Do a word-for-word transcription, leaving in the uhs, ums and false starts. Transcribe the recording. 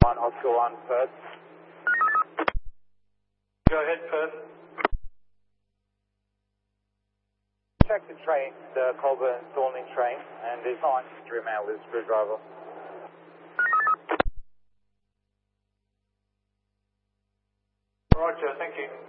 One, Oscar one, Perth. Go ahead, Perth. Check the train, the Colburn Thorning train, and there's no history mail with screwdriver. Roger, thank you.